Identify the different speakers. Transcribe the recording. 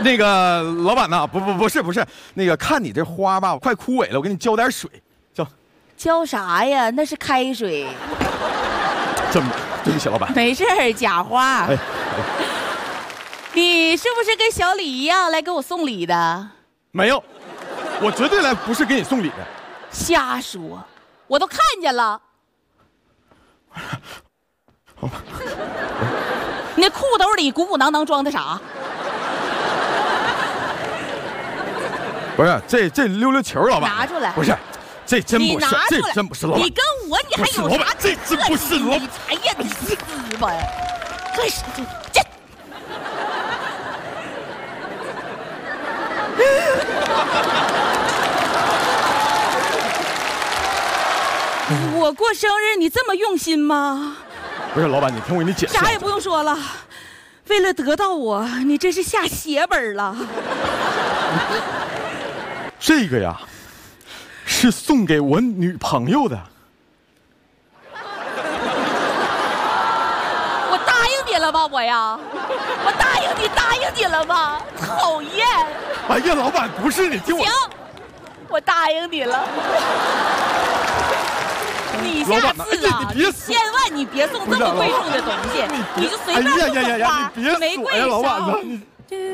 Speaker 1: 那个老板呐，不是，那个看你这花吧，快枯萎了，我给你浇点水，
Speaker 2: 浇啥呀？那是开水。
Speaker 1: 对不起，老板。
Speaker 2: 没事儿，假花。
Speaker 1: 哎，
Speaker 2: 你是不是跟小李一样来给我送礼的？
Speaker 1: 没有，我绝对不是给你送礼的。
Speaker 2: 瞎说，我都看见了。你那裤兜里鼓鼓囊囊装的啥？
Speaker 1: 不是，这溜溜球，老板
Speaker 2: 拿出来。
Speaker 1: 不是，这真不是，这真不是老板。
Speaker 2: 你跟我，你还有啥？
Speaker 1: 这真不是老板。
Speaker 2: 哎呀，你死吧！这是这。我过生日，你这么用心吗？
Speaker 1: 不是，老板，你听我给你解释。
Speaker 2: 啥也不用说了，为了得到我，你真是下血本了。
Speaker 1: 这个呀，是送给我女朋友的。
Speaker 2: 我答应你了吧，我呀，我答应你了吧？讨厌！
Speaker 1: 哎呀，老板，不是你听我。
Speaker 2: 行，我答应你了。你下次啊，千万你别送这么贵重的东西，你就随便送个花，玫瑰、
Speaker 1: 老板子。